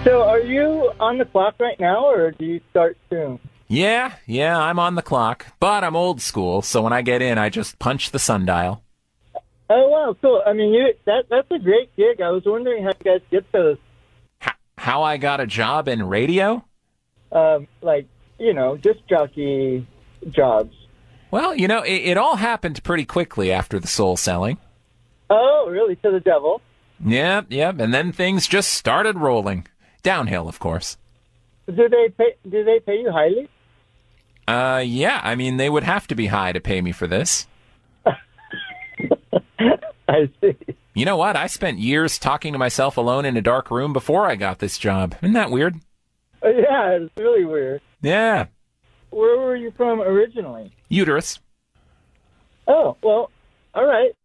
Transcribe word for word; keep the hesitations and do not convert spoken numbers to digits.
So are you on the clock right now, or do you start soon? Yeah, yeah, I'm on the clock, but I'm old school, so when I get in, I just punch the sundial. Oh, wow, cool. I mean, you that that's a great gig. I was wondering how you guys get those, H- how I got a job in radio? um, like, you know, disc jockey jobs. Well, you know, it, it all happened pretty quickly after the soul selling. Oh, really? To the devil? Yep, yep, and then things just started rolling. Downhill, of course. Do they pay? Do they pay you highly? Uh, yeah, I mean, they would have to be high to pay me for this. I see. You know what? I spent years talking to myself alone in a dark room before I got this job. Isn't that weird? Uh, yeah, it's really weird. Yeah. Where were you from originally? Uterus. Oh, well, all right.